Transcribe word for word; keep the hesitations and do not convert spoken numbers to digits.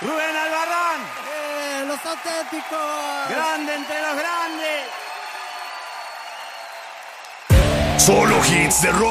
Rubén Albarrán. Eh, los auténticos. Grande entre los grandes. Solo hits de rock.